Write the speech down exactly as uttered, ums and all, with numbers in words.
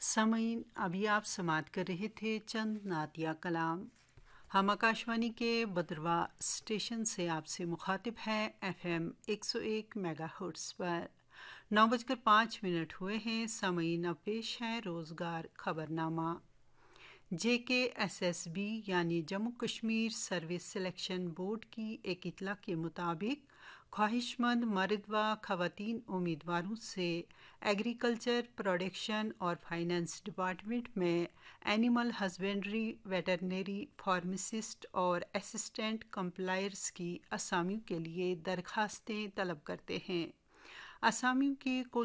सामीन, अभी आप समात कर रहे थे चंद नातिया कलाम। हम आकाशवाणी के बदरवा स्टेशन से आपसे मुखातिब हैं एफएम एक सौ एक मेगाहर्ट्ज़ पर। नौ बजकर पाँच मिनट हुए हैं। सामीन, अब पेश है रोज़गार खबरनामा। जे के एस एस बी यानी Jammu Kashmir service selection board की एक इतला के मुताबिक ख्वाहिशमंद मर्द व ख़वातीन उम्मीदवारों से एग्रीकल्चर, प्रोडक्शन और फाइनेंस डिपार्टमेंट में एनिमल हस्बेंड्री, वेटरनरी, फार्मासिस्ट और असिस्टेंट कंप्लायर्स की असामियों के लिए दरखास्तें तलब करते हैं। असामियों की कुल